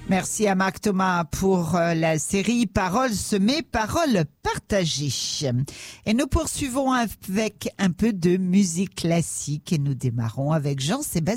Merci à Marc Thomas pour la série Paroles semées, paroles partagées. Et nous poursuivons avec un peu de musique classique et nous démarrons avec Jean-Sébastien